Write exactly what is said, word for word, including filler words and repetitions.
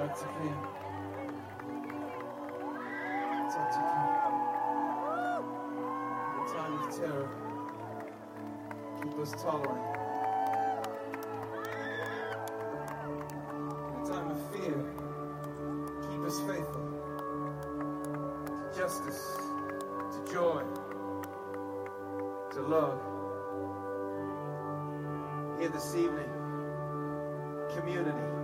Talk to King. Talk to King. In a time of terror, keep us tolerant. In a time of fear, keep us faithful to justice, to joy, to love. Here this evening, community.